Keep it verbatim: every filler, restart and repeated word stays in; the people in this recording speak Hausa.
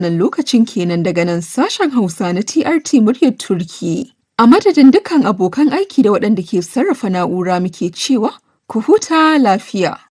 Nan lokacin kenan daga nan sashen Hausa na T R T muryar Turki. A madadin dukkan abokan aiki da waɗanda ke sarrafa na'ura muke cewa ku huta lafiya.